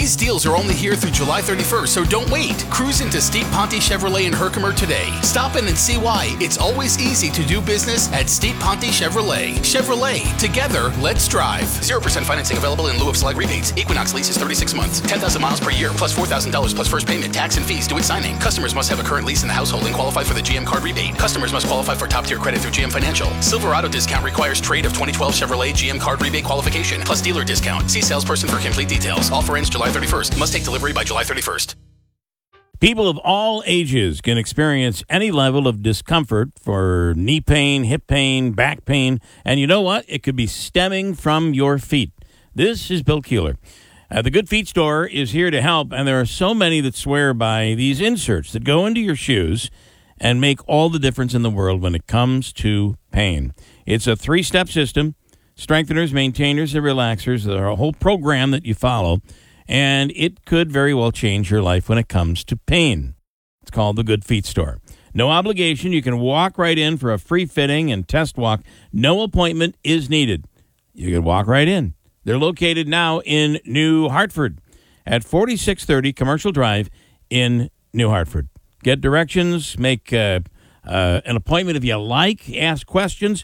These deals are only here through July 31st, so don't wait. Cruise into Steve Ponte Chevrolet in Herkimer today. Stop in and see why it's always easy to do business at Steve Ponte Chevrolet. Chevrolet, together, let's drive. 0% financing available in lieu of select rebates. Equinox lease is 36 months, 10,000 miles per year, plus $4,000 plus first payment, tax and fees due at signing. Customers must have a current lease in the household and qualify for the GM card rebate. Customers must qualify for top-tier credit through GM Financial. Silverado discount requires trade of 2012 Chevrolet GM card rebate qualification, plus dealer discount. See salesperson for complete details. Offer ends July 31st. Must take delivery by July 31st. People of all ages can experience any level of discomfort for knee pain, hip pain, back pain, and you know what? It could be stemming from your feet. This is Bill Keeler. The Good Feet Store is here to help, and there are so many that swear by these inserts that go into your shoes and make all the difference in the world when it comes to pain. It's a 3-step system: strengtheners, maintainers, and relaxers. There are a whole program that you follow, and it could very well change your life when it comes to pain. It's called the Good Feet Store. No obligation. You can walk right in for a free fitting and test walk. No appointment is needed. You can walk right in. They're located now in New Hartford at 4630 Commercial Drive in New Hartford. Get directions, make an appointment if you like, ask questions,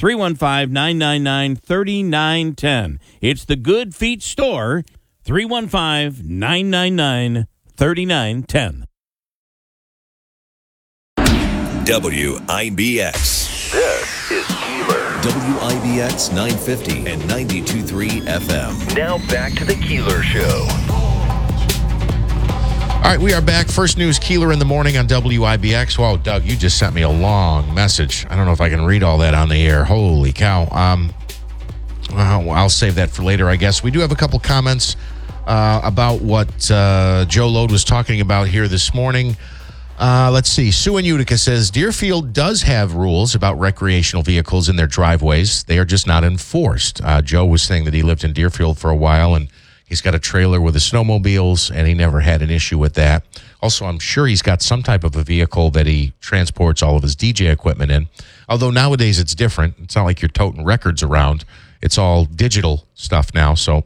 315-999-3910. It's the Good Feet Store, 315-999-3910. WIBX. This is Keeler. WIBX 950 and 92.3 FM. Now back to the Keeler Show. All right, we are back. First News Keeler in the morning on WIBX. Wow, Doug, you just sent me a long message. I don't know if I can read all that on the air. Holy cow. I'll save that for later, I guess. We do have a couple comments about what Joe Lode was talking about here this morning. Let's see. Sue in Utica says, Deerfield does have rules about recreational vehicles in their driveways. They are just not enforced. Joe was saying that he lived in Deerfield for a while, and he's got a trailer with his snowmobiles, and he never had an issue with that. Also, I'm sure he's got some type of a vehicle that he transports all of his DJ equipment in. Although nowadays it's different. It's not like you're toting records around. It's all digital stuff now, so...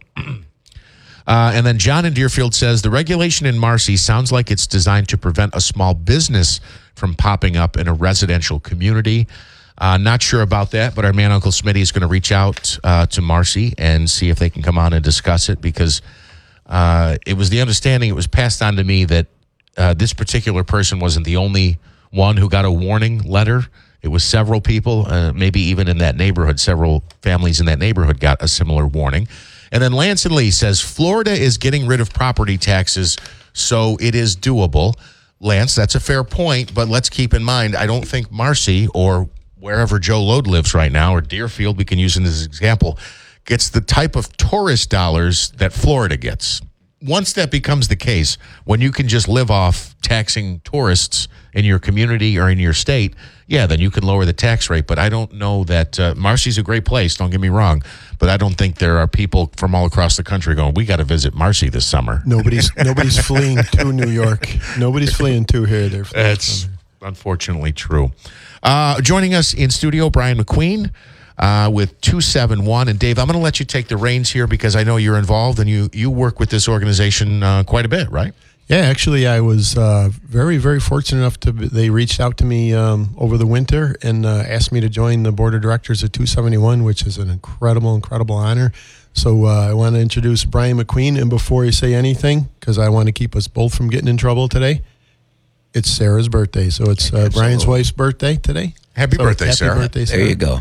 and then John in Deerfield says, the regulation in Marcy sounds like it's designed to prevent a small business from popping up in a residential community. Not sure about that, but our man Uncle Smitty is going to reach out to Marcy and see if they can come on and discuss it, because it was the understanding, it was passed on to me that this particular person wasn't the only one who got a warning letter. It was several people, maybe even in that neighborhood. Several families in that neighborhood got a similar warning. And then Lance and Lee says, Florida is getting rid of property taxes, so it is doable. Lance, that's a fair point, but let's keep in mind, I don't think Marcy or wherever Joe Lode lives right now, or Deerfield, we can use in this example, gets the type of tourist dollars that Florida gets. Once that becomes the case, when you can just live off taxing tourists in your community or in your state, yeah, then you can lower the tax rate. But I don't know that Marcy's a great place, don't get me wrong, but I don't think there are people from all across the country going, we got to visit Marcy this summer. Nobody's fleeing to New York. Nobody's fleeing to here. That's unfortunately true. Joining us in studio, Brian McQueen with 271. And Dave, I'm going to let you take the reins here because I know you're involved and you work with this organization quite a bit, right? Yeah, actually, I was very, very fortunate enough they reached out to me over the winter and asked me to join the board of directors at 271, which is an incredible, incredible honor. So I want to introduce Brian McQueen. And before you say anything, because I want to keep us both from getting in trouble today, it's Sarah's birthday. So it's Brian's wife's birthday today. Happy birthday, Sarah. Happy birthday, Sarah. There you go.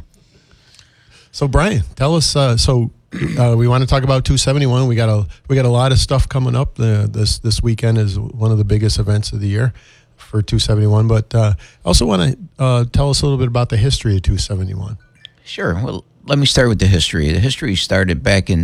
So Brian, tell us. We want to talk about 271. We got a lot of stuff coming up. This weekend is one of the biggest events of the year for 271. But I also want to tell us a little bit about the history of 271. Sure. Well, let me start with the history. The history started back in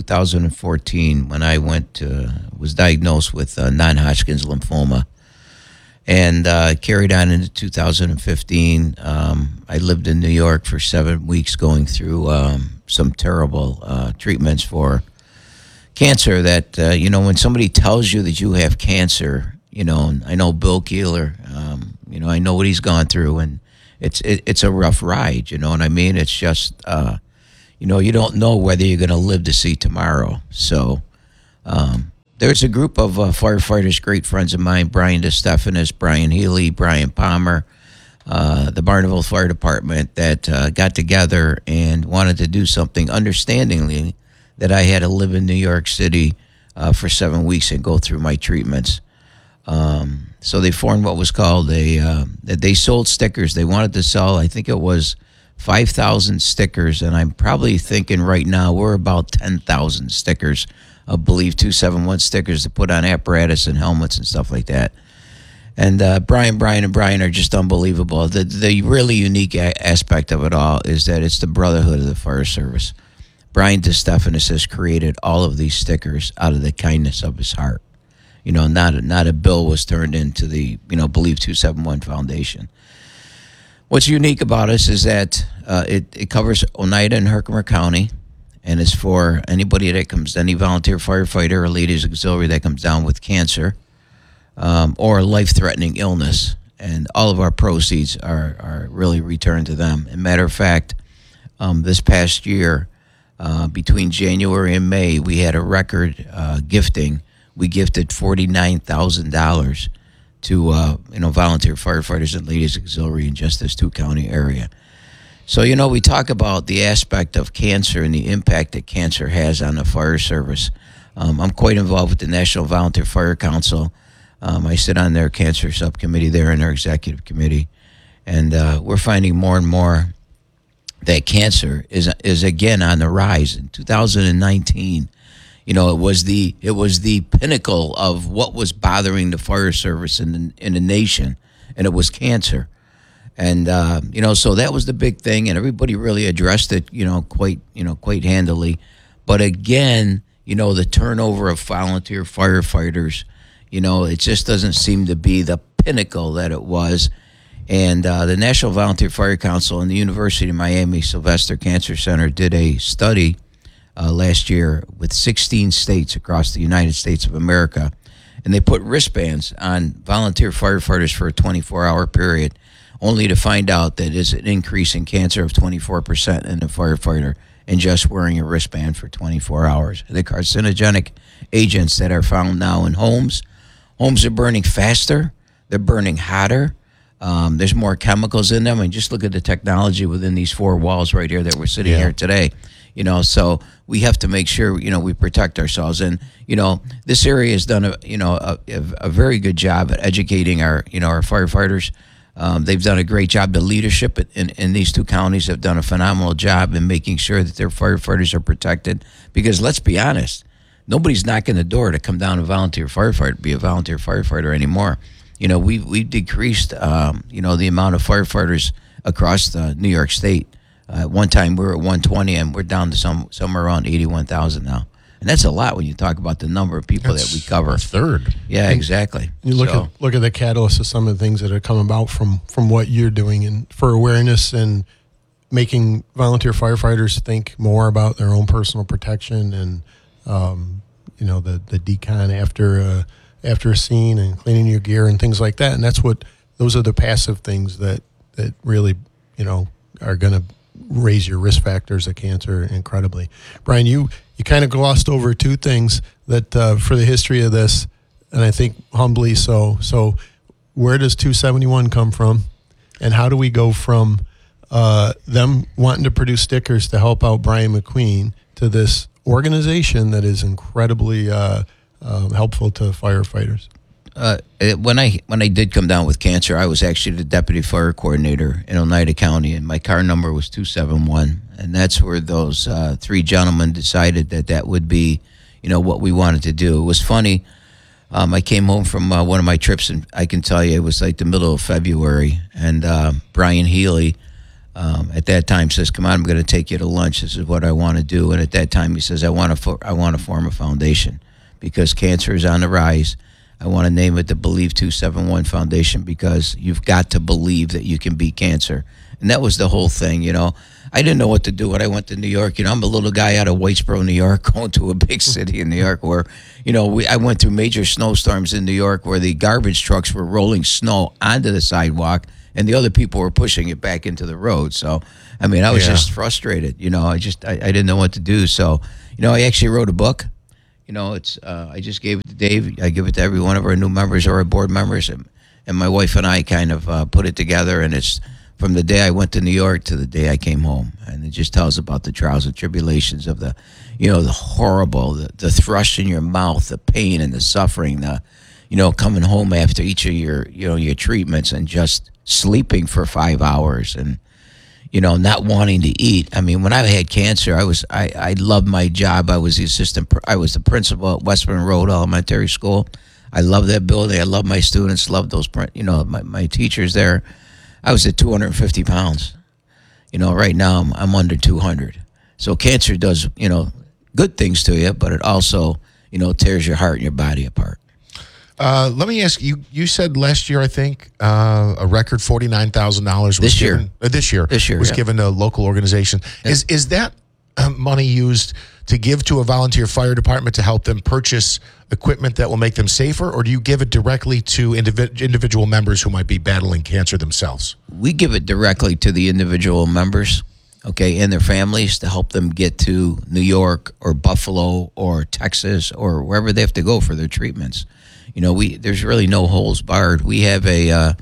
2014 when I was diagnosed with non-Hodgkin's lymphoma, and carried on into 2015. I lived in New York for 7 weeks going through some terrible treatments for cancer that, when somebody tells you that you have cancer, I know Bill Keeler, I know what he's gone through, and it's a rough ride, you know what I mean? It's just, you don't know whether you're going to live to see tomorrow. So there's a group of firefighters, great friends of mine, Brian DeStephanis, Brian Healy, Brian Palmer, the Barneville Fire Department, that got together and wanted to do something, understandingly that I had to live in New York City for 7 weeks and go through my treatments. So they formed what was called that they sold stickers. They wanted to sell, I think it was 5,000 stickers, and I'm probably thinking right now we're about 10,000 stickers, I believe 271 stickers to put on apparatus and helmets and stuff like that. And Brian are just unbelievable. The really unique aspect of it all is that it's the brotherhood of the fire service. Brian DeStephanis has created all of these stickers out of the kindness of his heart. You know, not a bill was turned into the, Believe 271 Foundation. What's unique about us is that it covers Oneida and Herkimer County, and it's for anybody that comes, any volunteer firefighter or ladies auxiliary that comes down with cancer or life-threatening illness. And all of our proceeds are really returned to them. As a matter of fact, this past year, between January and May, we had a record gifting. We gifted $49,000 to volunteer firefighters and ladies auxiliary in just this 2-county area. So, we talk about the aspect of cancer and the impact that cancer has on the fire service. I'm quite involved with the National Volunteer Fire Council. I sit on their cancer subcommittee there and their executive committee. And we're finding more and more that cancer is again on the rise. In 2019, it was the pinnacle of what was bothering the fire service in the nation, and it was cancer. And so that was the big thing, and everybody really addressed it, quite handily. But again, the turnover of volunteer firefighters, it just doesn't seem to be the pinnacle that it was. And the National Volunteer Fire Council and the University of Miami Sylvester Cancer Center did a study last year with 16 states across the United States of America, and they put wristbands on volunteer firefighters for a 24-hour period, only to find out that there's an increase in cancer of 24% in the firefighter in just wearing a wristband for 24 hours. The carcinogenic agents that are found now in homes are burning faster, they're burning hotter, there's more chemicals in them, and just look at the technology within these 4 walls right here that we're sitting here today. So we have to make sure, we protect ourselves. And, this area has done a very good job at educating our firefighters. They've done a great job. The leadership in these 2 counties have done a phenomenal job in making sure that their firefighters are protected. Because let's be honest, nobody's knocking the door to come down and be a volunteer firefighter anymore. We've decreased, the amount of firefighters across New York State. At one time, we were at 120, and we're down to somewhere around 81,000 now. And that's a lot when you talk about the number of people that we cover. A third. Yeah, exactly. You look at the catalyst of some of the things that have come about from what you're doing, and for awareness and making volunteer firefighters think more about their own personal protection, and the decon after a scene and cleaning your gear and things like that. And those are the passive things that really are going to raise your risk factors of cancer incredibly. Brian, you kind of glossed over 2 things that for the history of this, and I think humbly so. So where does 271 come from, and how do we go from them wanting to produce stickers to help out Brian McQueen to this organization that is incredibly helpful to firefighters? When I did come down with cancer, I was actually the deputy fire coordinator in Oneida County, and my car number was 271, and that's where those 3 gentlemen decided that would be, what we wanted to do. It was funny. I came home from one of my trips, and I can tell you it was like the middle of February, and Brian Healy at that time says, "Come on, I'm going to take you to lunch. This is what I want to do." And at that time, he says, "I want to form a foundation because cancer is on the rise. I want to name it the Believe 271 Foundation because you've got to believe that you can beat cancer." And that was the whole thing, I didn't know what to do when I went to New York. I'm a little guy out of Whitesboro, New York, going to a big city in New York where, I went through major snowstorms in New York where the garbage trucks were rolling snow onto the sidewalk and the other people were pushing it back into the road. So, I was just frustrated. I didn't know what to do. So, I actually wrote a book. It's I just gave it to Dave. I give it to every one of our new members or our board members, and my wife and I kind of put it together. And it's from the day I went to New York to the day I came home, and it just tells about the trials and tribulations of the horrible, the thrush in your mouth, the pain and the suffering, coming home after each of your treatments and just sleeping for 5 hours and not wanting to eat. I mean, when I had cancer, I loved my job. I was the principal at Westman Road Elementary School. I love that building. I love my students. Love those, my teachers there. I was at 250 pounds. Right now I'm under 200. So cancer does, good things to you, but it also, tears your heart and your body apart. Let me ask you. You said last year, I think, a record $49,000 was given. This year was given to a local organization. Yeah. Is that money used to give to a volunteer fire department to help them purchase equipment that will make them safer, or do you give it directly to individual members who might be battling cancer themselves? We give it directly to the individual members, and their families to help them get to New York or Buffalo or Texas or wherever they have to go for their treatments. There's really no holes barred. We have a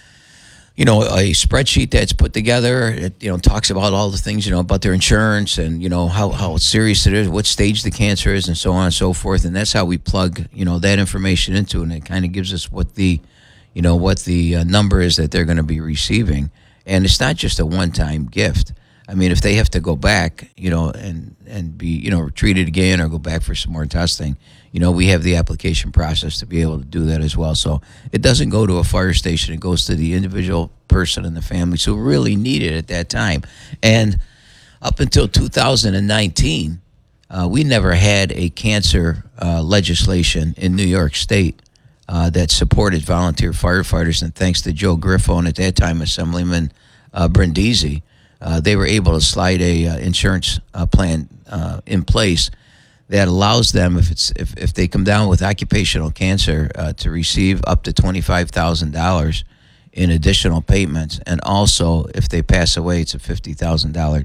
spreadsheet that's put together. It, talks about all the things, about their insurance and, how serious it is, what stage the cancer is, and so on and so forth. And that's how we plug, that information into it. And it kind of gives us what the number is that they're going to be receiving. And it's not just a one-time gift. I mean, if they have to go back, and be, treated again or go back for some more testing, we have the application process to be able to do that as well. So it doesn't go to a fire station. It goes to the individual person and the families who really need it at that time. And up until 2019, we never had a cancer legislation in New York State that supported volunteer firefighters. And thanks to Joe Griffo and at that time Assemblyman Brindisi, they were able to slide a insurance plan in place that allows them, if they come down with occupational cancer, to receive up to $25,000 in additional payments, and also if they pass away, it's a $50,000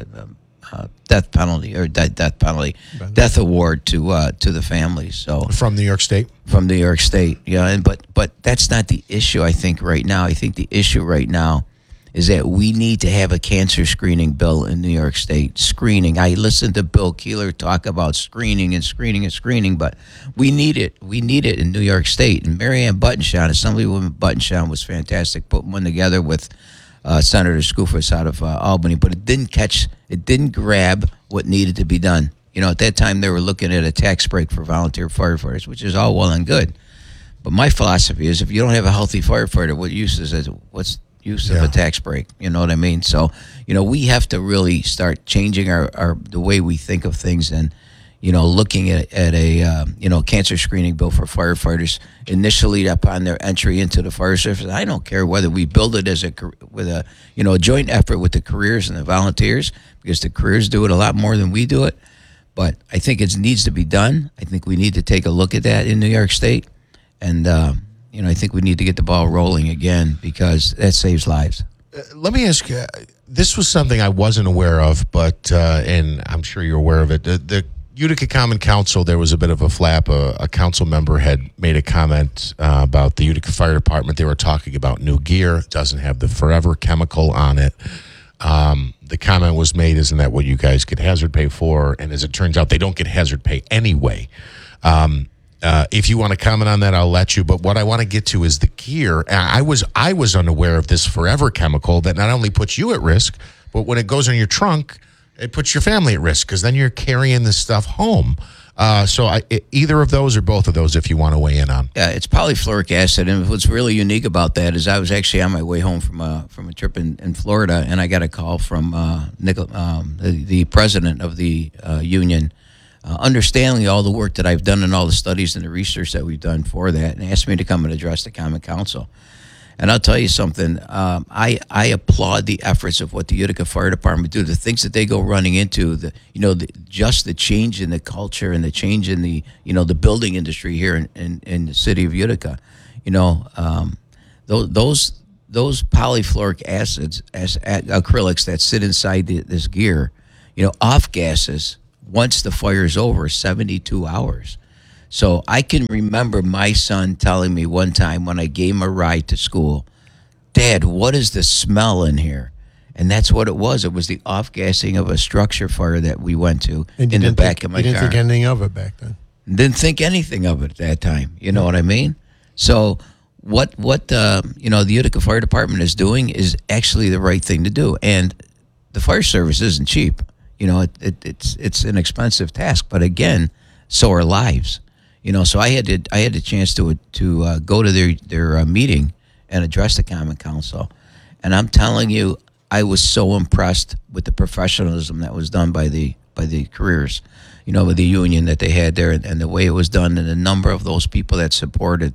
death award to the families. So from New York State. From New York State, yeah. But that's not the issue. I think right now. I think the issue right now is that we need to have a cancer screening bill in New York State. Screening. I listened to Bill Keeler talk about screening, but we need it. We need it in New York State. And Marianne Buttenshaw, Assemblywoman Buttenshaw, was fantastic, putting one together with Senator Skoufis out of Albany, but it didn't grab what needed to be done. At that time they were looking at a tax break for volunteer firefighters, which is all well and good. But my philosophy is, if you don't have a healthy firefighter, what use is it? What's use of a tax break? You know what I mean? So, we have to really start changing our the way we think of things, and looking at a cancer screening bill for firefighters initially upon their entry into the fire service. I don't care whether we build it as a joint effort with the careers and the volunteers, because the careers do it a lot more than we do it. But I think it needs to be done. I think we need to take a look at that in New York State, and I think we need to get the ball rolling again, because that saves lives. Let me ask you, this was something I wasn't aware of, but and I'm sure you're aware of it. The Utica Common Council, there was a bit of a flap. A council member had made a comment about the Utica Fire Department. They were talking about new gear. It doesn't have the forever chemical on it. The comment was made, isn't that what you guys get hazard pay for? And as it turns out, they don't get hazard pay anyway. If you want to comment on that, I'll let you. But what I want to get to is the gear. I was unaware of this forever chemical that not only puts you at risk, but when it goes in your trunk, it puts your family at risk, because then you're carrying this stuff home. Either of those or both of those, if you want to weigh in on. Yeah, it's polyfluoric acid, and what's really unique about that is I was actually on my way home from a trip in Florida, and I got a call from the president of the union, understanding all the work that I've done and all the studies and the research that we've done for that, and asked me to come and address the Common Council. And I'll tell you something, I applaud the efforts of what the Utica Fire Department do, the things that they go running into, just the change in the culture and the change in the building industry here in the city of Utica. Those polyfluoric acids, acrylics that sit inside this gear, off gases once the fire's over, 72 hours. So I can remember my son telling me one time when I gave him a ride to school, Dad, what is the smell in here? And that's what it was. It was the off-gassing of a structure fire that we went to And in the back of my car. You didn't think anything of it back then. Didn't think anything of it at that time. You know what I mean? So what the Utica Fire Department is doing is actually the right thing to do. And the fire service isn't cheap. You know, it's an expensive task. But again, so are lives. You know, so I had the chance to go to their meeting and address the Common Council. And I'm telling you, I was so impressed with the professionalism that was done by the careers, you know, with the union that they had there, and the way it was done, and the number of those people that supported,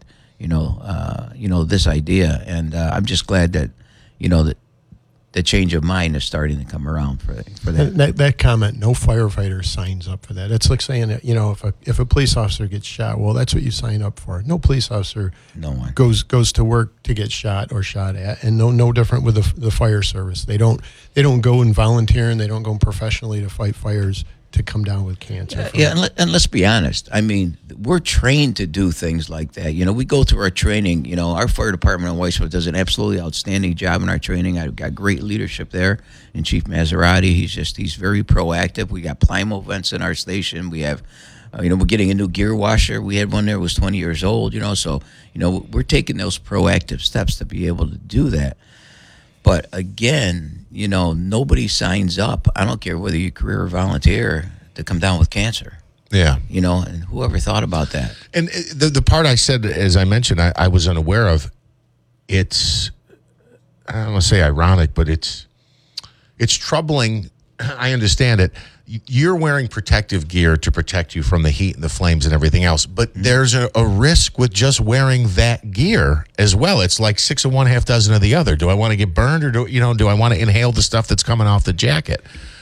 this idea. And I'm just glad that, you know, that the change of mind is starting to come around for that. That comment, no firefighter signs up for that. It's like saying that, you know, if a police officer gets shot, well, that's what you sign up for. No police officer No one. goes to work to get shot or shot at, and no different with the fire service. They don't go and volunteer, and they don't go professionally to fight fires to come down with cancer. And let's be honest. I mean, we're trained to do things like that. You know, we go through our training. You know, our fire department in Weissville does an absolutely outstanding job in our training. I've got great leadership there, and Chief Maserati, he's very proactive. We got Plimo vents in our station. We have, we're getting a new gear washer. We had one there that was 20 years old. You know, so we're taking those proactive steps to be able to do that. But again, you know, nobody signs up. I don't care whether you're career or volunteer to come down with cancer. Yeah. You know, and whoever thought about that? And the part I said, as I mentioned, I was unaware of, it's, I don't want to say ironic, but it's troubling. I understand it. You're wearing protective gear to protect you from the heat and the flames and everything else, but there's a risk with just wearing that gear as well. It's like 6 of one, half dozen of the other. Do I want to get burned, or do I want to inhale the stuff that's coming off the jacket?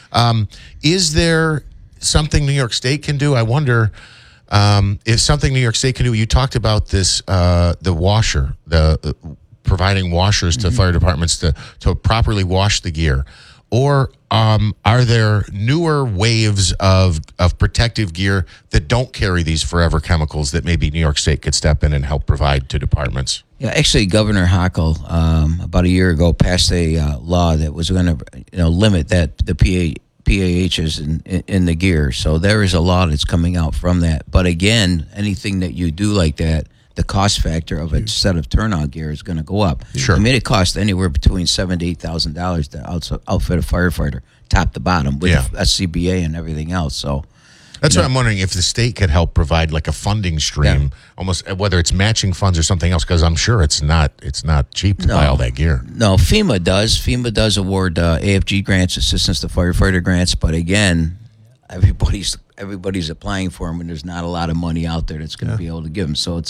Is there something New York State can do? I wonder if something New York State can do. You talked about this, the washer, providing washers to fire departments to properly wash the gear. Or are there newer waves of protective gear that don't carry these forever chemicals that maybe New York State could step in and help provide to departments? Yeah, actually, Governor Hochul about a year ago passed a law that was going to limit the PAHs in the gear. So there is a law that's coming out from that. But again, anything that you do like that, the cost factor of a set of turnout gear is going to go up. Sure. I mean, it costs anywhere between $7,000 to $8,000 to outfit a firefighter, top to bottom, with SCBA and everything else. So that's what I'm wondering, if the state could help provide like a funding stream, almost whether it's matching funds or something else, because I'm sure it's not cheap to buy all that gear. No, FEMA does. FEMA does award AFG grants, assistance to firefighter grants, but again, everybody's applying for them, and there's not a lot of money out there that's going to be able to give them. So it's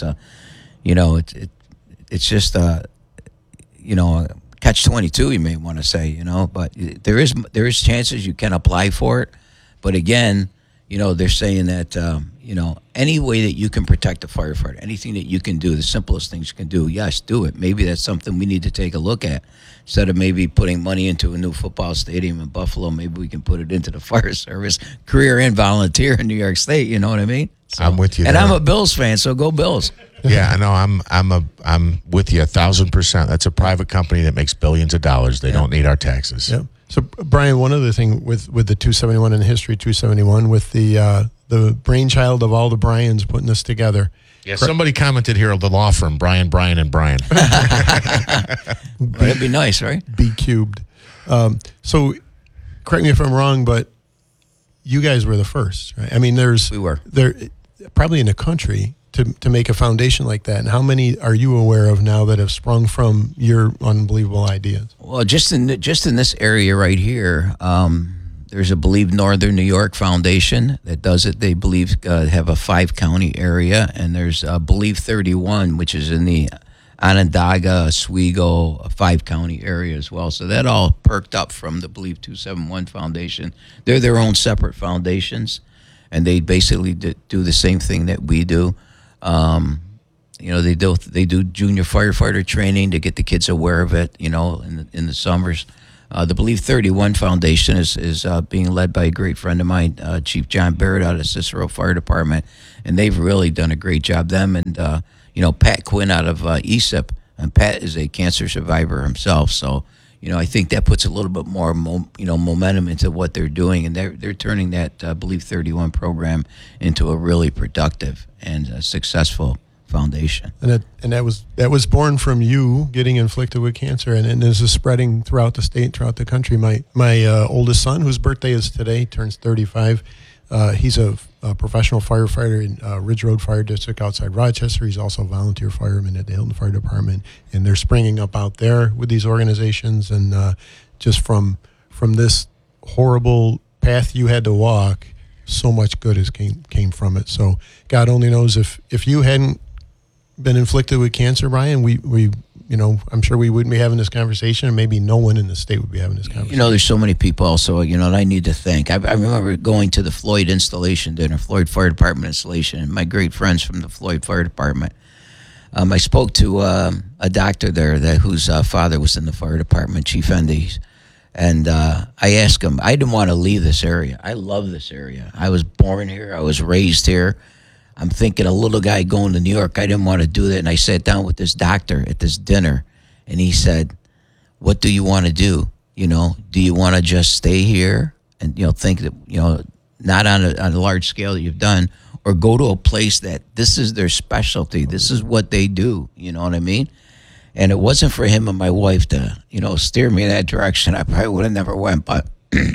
it's just a catch-22, you may want to say, but there is chances you can apply for it. But again, they're saying that, any way that you can protect a firefighter, anything that you can do, the simplest things you can do, yes, do it. Maybe that's something we need to take a look at. Instead of maybe putting money into a new football stadium in Buffalo, maybe we can put it into the fire service, career and volunteer in New York State. You know what I mean? So, I'm with you. And there. I'm a Bills fan, so go Bills. Yeah, I know. I'm with you 1,000%. That's a private company that makes billions of dollars. They don't need our taxes. Yeah. So, Brian, one other thing with the 271 and History 271, with the brainchild of all the Bryans putting this together. Yeah, somebody commented here, the law firm, Brian, and Brian. That'd be nice, right? B cubed. So, correct me if I'm wrong, but you guys were the first, right? I mean, we were probably in the country to make a foundation like that. And how many are you aware of now that have sprung from your unbelievable ideas? Well, just in this area right here, there's a Believe Northern New York Foundation that does it. They believe have a 5-county area, and there's Believe 31, which is in the Onondaga, Oswego, 5-county area as well. So that all perked up from the Believe 271 Foundation. They're their own separate foundations, and they basically do the same thing that we do. They do junior firefighter training to get the kids aware of it, in the summers. The Believe 31 Foundation is being led by a great friend of mine, Chief John Barrett out of Cicero Fire Department, and they've really done a great job. Them and Pat Quinn out of ESIP, and Pat is a cancer survivor himself. So I think that puts a little bit more momentum into what they're doing, and they're turning that Believe 31 program into a really productive and successful foundation. And that was born from you getting inflicted with cancer, and this is spreading throughout the state, throughout the country. My oldest son, whose birthday is today, turns 35. He's a professional firefighter in Ridge Road Fire District outside Rochester. He's also a volunteer fireman at the Hilton Fire Department, and they're springing up out there with these organizations. And just from this horrible path you had to walk, so much good has came from it. So God only knows if you hadn't been inflicted with cancer, Brian, we I'm sure we wouldn't be having this conversation, and maybe no one in the state would be having this conversation. There's so many people also, that I need to thank. I remember going to the Floyd installation dinner, Floyd Fire Department installation, and my great friends from the Floyd Fire Department. I spoke to a doctor there whose father was in the fire department, Chief Endy, and I asked him, I didn't want to leave this area. I love this area. I was born here. I was raised here. I'm thinking a little guy going to New York. I didn't want to do that. And I sat down with this doctor at this dinner, and he said, what do you want to do? Do you want to just stay here and, think that, not on a large scale that you've done, or go to a place that this is their specialty. This is what they do. You know what I mean? And it wasn't for him and my wife to, steer me in that direction. I probably would have never went. But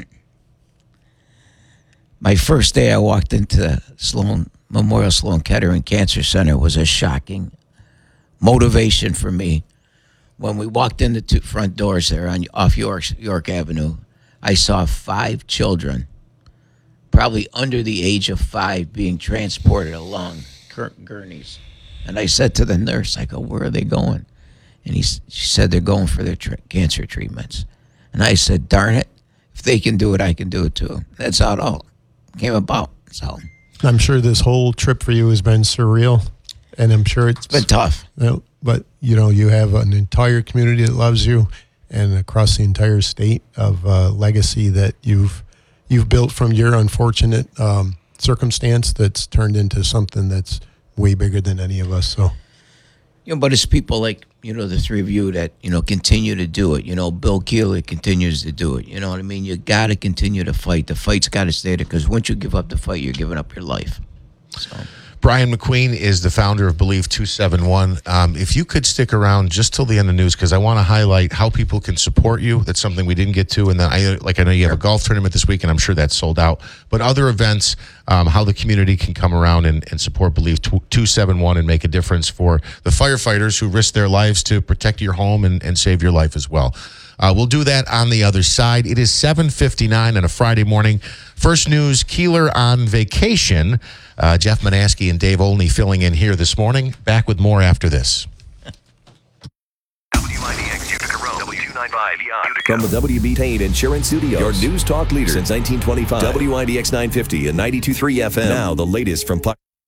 my first day I walked into Memorial Sloan Kettering Cancer Center was a shocking motivation for me. When we walked in the two front doors there off York Avenue, I saw 5 children, probably under the age of 5, being transported along gurneys. And I said to the nurse, I go, where are they going? And she said they're going for their cancer treatments. And I said, darn it, if they can do it, I can do it too. That's how it all came about. So I'm sure this whole trip for you has been surreal, and I'm sure it's been tough. But you have an entire community that loves you, and across the entire state of legacy that you've built from your unfortunate circumstance that's turned into something that's way bigger than any of us. So, but it's people like the three of you that continue to do it. Bill Keeley continues to do it. You know what I mean? You got to continue to fight. The fight's got to stay there, because once you give up the fight, you're giving up your life. So. Brian McQueen is the founder of Believe 271. If you could stick around just till the end of the news, because I want to highlight how people can support you. That's something we didn't get to. And then I know you have a golf tournament this week, and I'm sure that's sold out. But other events, how the community can come around and support Believe 271 and make a difference for the firefighters who risk their lives to protect your home and save your life as well. We'll do that on the other side. It is 7:59 on a Friday morning. First news, Keeler on vacation. Jeff Manaski and Dave Olney filling in here this morning. Back with more after this. WIDX Utica Road, W295 Utica. From the WB Payne Insurance Studios, your news talk leader since 1925. WIDX 950 and 92.3 FM. Now the latest from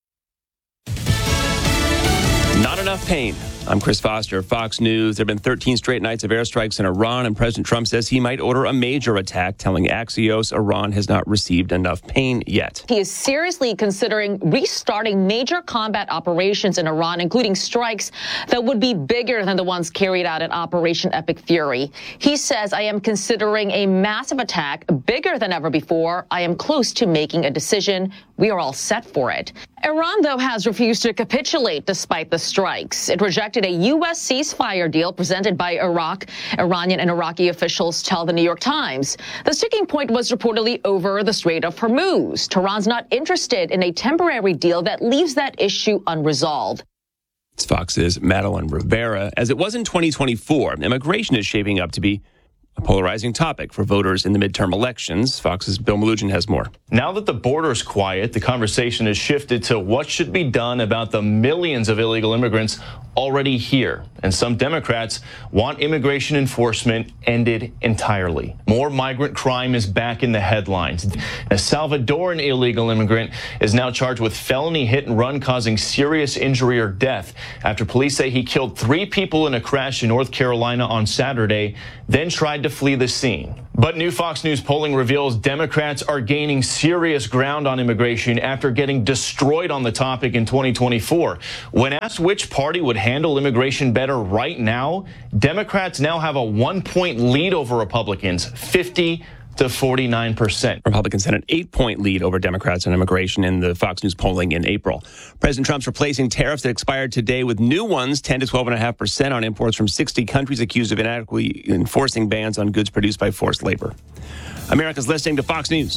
Not enough pain. I'm Chris Foster, Fox News. There have been 13 straight nights of airstrikes in Iran, and President Trump says he might order a major attack, telling Axios Iran has not received enough pain yet. He is seriously considering restarting major combat operations in Iran, including strikes that would be bigger than the ones carried out in Operation Epic Fury. He says, I am considering a massive attack, bigger than ever before. I am close to making a decision. We are all set for it. Iran, though, has refused to capitulate despite the strikes. It rejected a U.S. ceasefire deal presented by Iraq. Iranian and Iraqi officials tell the New York Times. The sticking point was reportedly over the Strait of Hormuz. Tehran's not interested in a temporary deal that leaves that issue unresolved. It's Fox's Madeline Rivera. As it was in 2024, immigration is shaping up to be a polarizing topic for voters in the midterm elections. Fox's Bill Malugin has more. Now that the border's quiet, the conversation has shifted to what should be done about the millions of illegal immigrants already here, and some Democrats want immigration enforcement ended entirely. More migrant crime is back in the headlines. A Salvadoran illegal immigrant is now charged with felony hit and run causing serious injury or death after police say he killed 3 people in a crash in North Carolina on Saturday, then tried to flee the scene. But new Fox News polling reveals Democrats are gaining serious ground on immigration after getting destroyed on the topic in 2024. When asked which party would handle immigration better right now, Democrats now have a 1-point lead over Republicans, 50 to 49%. Republicans had an 8-point lead over Democrats on immigration in the Fox News polling in April. President Trump's replacing tariffs that expired today with new ones, 10 to 12.5% on imports from 60 countries accused of inadequately enforcing bans on goods produced by forced labor. America's listening to Fox News.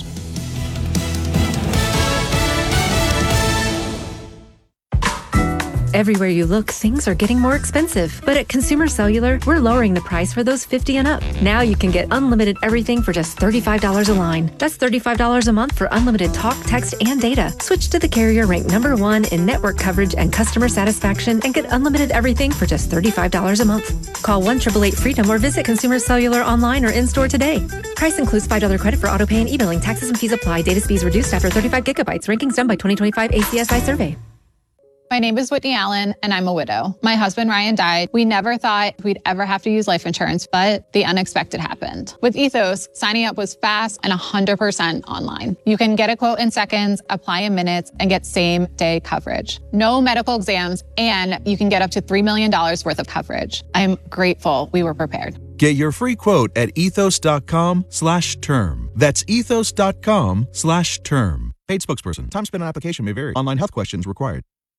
Everywhere you look, things are getting more expensive. But at Consumer Cellular, we're lowering the price for those 50 and up. Now you can get unlimited everything for just $35 a line. That's $35 a month for unlimited talk, text, and data. Switch to the carrier ranked #1 in network coverage and customer satisfaction and get unlimited everything for just $35 a month. Call 1-888-FREEDOM or visit Consumer Cellular online or in-store today. Price includes $5 credit for auto pay and e-billing. Taxes and fees apply. Data speeds reduced after 35 gigabytes. Rankings done by 2025 ACSI survey. My name is Whitney Allen, and I'm a widow. My husband, Ryan, died. We never thought we'd ever have to use life insurance, but the unexpected happened. With Ethos, signing up was fast and 100% online. You can get a quote in seconds, apply in minutes, and get same-day coverage. No medical exams, and you can get up to $3 million worth of coverage. I'm grateful we were prepared. Get your free quote at ethos.com/term. That's ethos.com/term. Paid spokesperson. Time spent on application may vary. Online health questions required.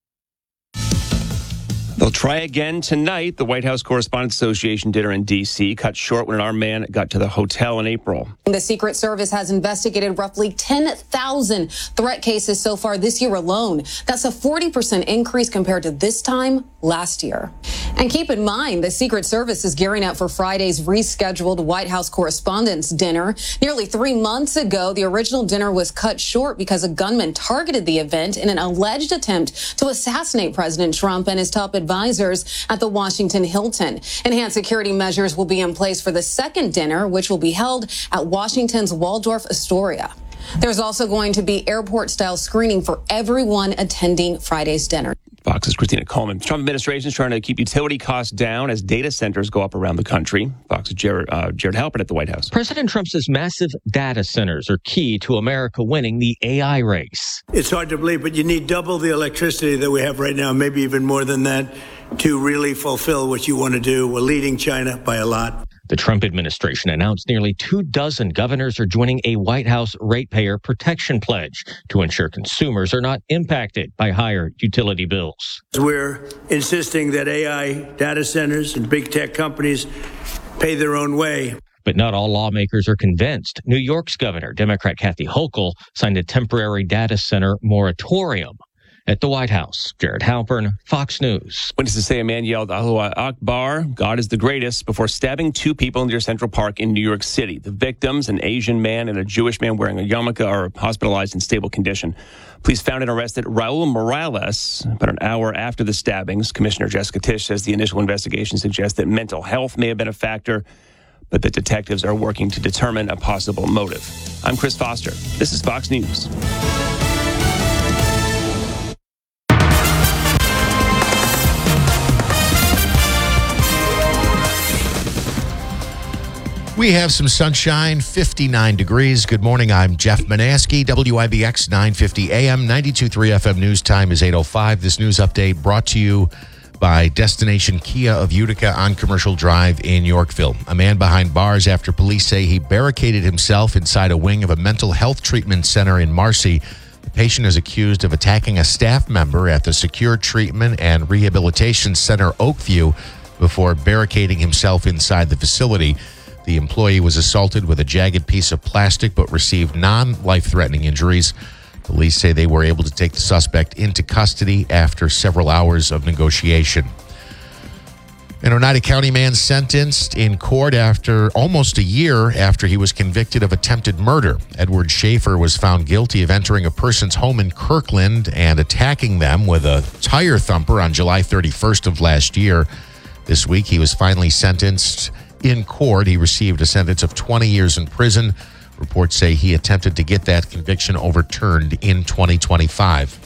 They'll try again tonight. The White House Correspondents Association dinner in D.C. cut short when an armed man got to the hotel in April. The Secret Service has investigated roughly 10,000 threat cases so far this year alone. That's a 40% increase compared to this time last year. And keep in mind, the Secret Service is gearing up for Friday's rescheduled White House Correspondents' dinner. Nearly 3 months ago, the original dinner was cut short because a gunman targeted the event in an alleged attempt to assassinate President Trump and his top advisors at the Washington Hilton. Enhanced security measures will be in place for the second dinner, which will be held at Washington's Waldorf Astoria. There's also going to be airport-style screening for everyone attending Friday's dinner. Fox's Christina Coleman. The Trump administration is trying to keep utility costs down as data centers go up around the country. Fox's Jared Halpern at the White House. President Trump says massive data centers are key to America winning the AI race. It's hard to believe, but you need double the electricity that we have right now, maybe even more than that, to really fulfill what you want to do. We're leading China by a lot. The Trump administration announced nearly 24 governors are joining a White House ratepayer protection pledge to ensure consumers are not impacted by higher utility bills. We're insisting that AI data centers and big tech companies pay their own way. But not all lawmakers are convinced. New York's governor, Democrat Kathy Hochul, signed a temporary data center moratorium. At the White House, Jared Halpern, Fox News. Witnesses say a man yelled, Allahu Akbar, God is the greatest, before stabbing 2 people near Central Park in New York City. The victims, an Asian man and a Jewish man wearing a yarmulke, are hospitalized in stable condition. Police found and arrested Raul Morales about an hour after the stabbings. Commissioner Jessica Tisch says the initial investigation suggests that mental health may have been a factor, but that detectives are working to determine a possible motive. I'm Chris Foster. This is Fox News. We have some sunshine, 59 degrees. Good morning. I'm Jeff Manaski, WIBX 950 AM, 92.3 FM News. Time is 8:05. This news update brought to you by Destination Kia of Utica on Commercial Drive in Yorkville. A man behind bars after police say he barricaded himself inside a wing of a mental health treatment center in Marcy. The patient is accused of attacking a staff member at the Secure Treatment and Rehabilitation Center Oakview before barricading himself inside the facility. The employee was assaulted with a jagged piece of plastic but received non-life-threatening injuries. Police say they were able to take the suspect into custody after several hours of negotiation. An Oneida County man sentenced in court after almost a year after he was convicted of attempted murder. Edward Schaefer was found guilty of entering a person's home in Kirkland and attacking them with a tire thumper on July 31st of last year. This week, he was finally sentenced in court. He received a sentence of 20 years in prison. Reports say he attempted to get that conviction overturned in 2025.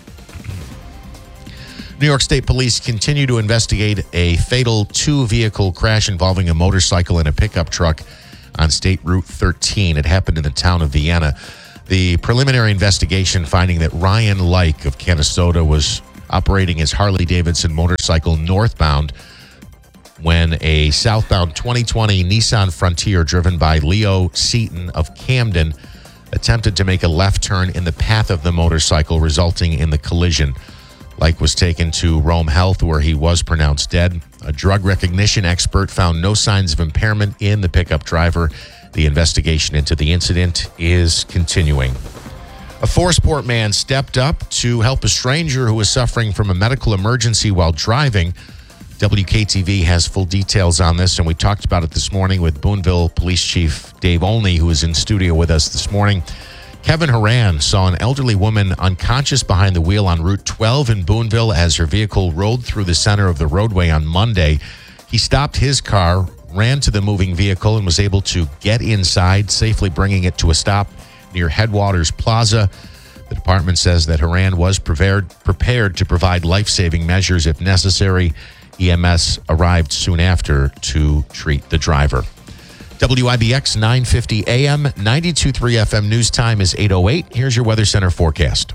New York State Police continue to investigate a fatal two-vehicle crash involving a motorcycle and a pickup truck on State Route 13. It happened in the town of Vienna. The preliminary investigation finding that Ryan Like of Canastota was operating his Harley-Davidson motorcycle northbound when a southbound 2020 Nissan Frontier driven by Leo Seaton of Camden attempted to make a left turn in the path of the motorcycle, resulting in the collision. Like was taken to Rome Health, where he was pronounced dead. A drug recognition expert found no signs of impairment in the pickup driver. The investigation into the incident is continuing. A Forceport man stepped up to help a stranger who was suffering from a medical emergency while driving. WKTV has full details on this, and we talked about it this morning with Boonville Police Chief Dave Olney, who is in studio with us this morning. Kevin Horan saw an elderly woman unconscious behind the wheel on Route 12 in Boonville as her vehicle rolled through the center of the roadway on Monday. He stopped his car, ran to the moving vehicle, and was able to get inside, safely bringing it to a stop near Headwaters Plaza. The department says that Horan was prepared to provide life-saving measures if necessary. EMS arrived soon after to treat the driver. WIBX 950 AM, 92.3 FM news time is 8:08. Here's your Weather Center forecast.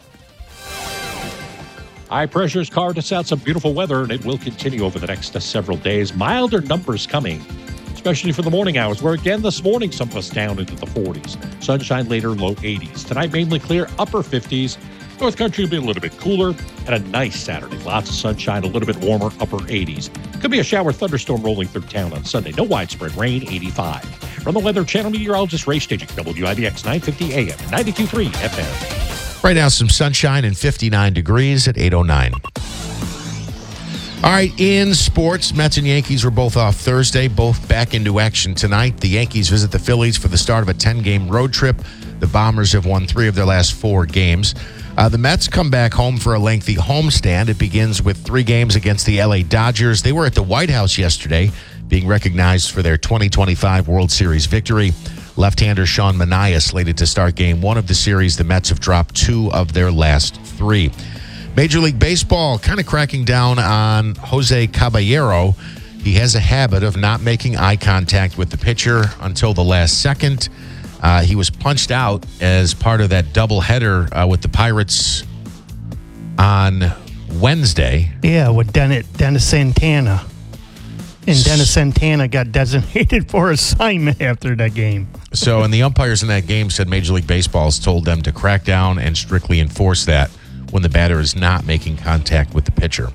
High pressure's carved us out some beautiful weather, and it will continue over the next several days. Milder numbers coming, especially for the morning hours, where again this morning some of us down into the 40s. Sunshine later, low 80s. Tonight mainly clear, upper 50s. North Country will be a little bit cooler and a nice Saturday. Lots of sunshine, a little bit warmer, upper 80s. Could be a shower thunderstorm rolling through town on Sunday. No widespread rain, 85. From the Weather Channel meteorologist Ray Staging, WIBX 950 AM, 92.3 FM. Right now, some sunshine and 59 degrees at 8:09. All right, in sports, Mets and Yankees were both off Thursday, both back into action tonight. The Yankees visit the Phillies for the start of a 10-game road trip. The Bombers have won 3 of their last 4 games. The Mets come back home for a lengthy homestand. It begins with 3 games against the LA Dodgers. They were at the White House yesterday, being recognized for their 2025 World Series victory. Left-hander Sean Manaea slated to start Game 1 of the series. The Mets have dropped 2 of their last 3. Major League Baseball kind of cracking down on Jose Caballero. He has a habit of not making eye contact with the pitcher until the last second. He was punched out as part of that doubleheader with the Pirates on Wednesday. Yeah, with Dennis Santana. And Dennis Santana got designated for assignment after that game. So, and the umpires in that game said Major League Baseball has told them to crack down and strictly enforce that when the batter is not making contact with the pitcher.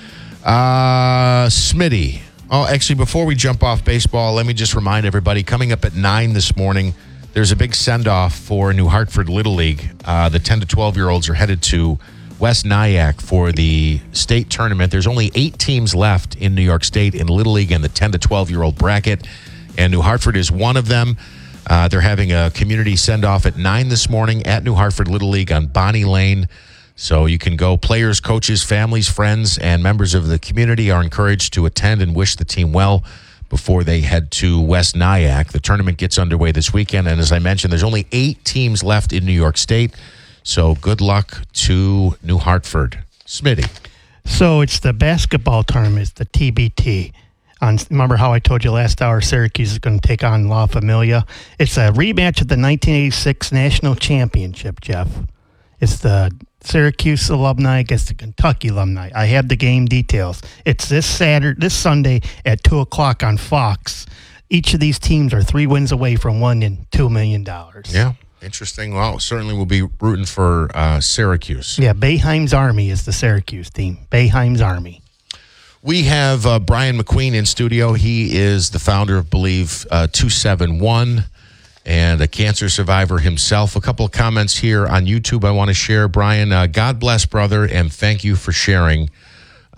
Smitty. Oh, actually, before we jump off baseball, let me just remind everybody, coming up at 9 this morning, there's a big send-off for New Hartford Little League. The 10 to 12-year-olds are headed to West Nyack for the state tournament. There's only 8 teams left in New York State in Little League in the 10 to 12-year-old bracket, and New Hartford is one of them. They're having a community send-off at 9 this morning at New Hartford Little League on Bonnie Lane. So you can go. Players, coaches, families, friends, and members of the community are encouraged to attend and wish the team well before they head to West Nyack. The tournament gets underway this weekend, and as I mentioned, there's only 8 teams left in New York State. So good luck to New Hartford. Smitty. So it's the basketball tournament, it's the TBT. Remember how I told you last hour Syracuse is going to take on La Familia? It's a rematch of the 1986 National Championship, Jeff. It's the Syracuse alumni against the Kentucky alumni. I have the game details. It's this Sunday at 2 o'clock on Fox. Each of these teams are 3 wins away from winning $2 million. Yeah, interesting. Well, certainly we'll be rooting for Syracuse. Yeah, Boeheim's Army is the Syracuse team. Boeheim's Army. We have Brian McQueen in studio. He is the founder of Believe 271 and a cancer survivor himself. A couple of comments here on YouTube I want to share. Brian, God bless, brother, and thank you for sharing.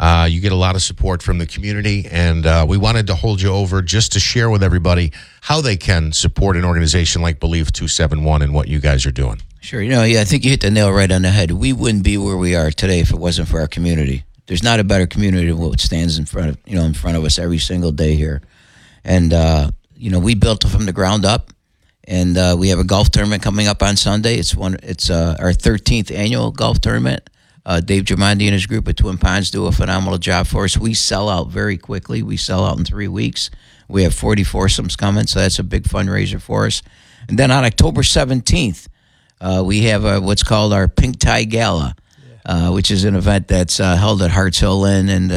You get a lot of support from the community, and we wanted to hold you over just to share with everybody how they can support an organization like Believe 271 and what you guys are doing. Sure. I think you hit the nail right on the head. We wouldn't be where we are today if it wasn't for our community. There's not a better community than what stands in front of us every single day here. And, we built it from the ground up. And we have a golf tournament coming up on Sunday. It's our 13th annual golf tournament. Dave Germondi and his group at Twin Ponds do a phenomenal job for us. We sell out very quickly. We sell out in 3 weeks. We have 40 foursomes coming, so that's a big fundraiser for us. And then on October 17th, we have what's called our Pink Tie Gala, which is an event that's held at Harts Hill Inn, and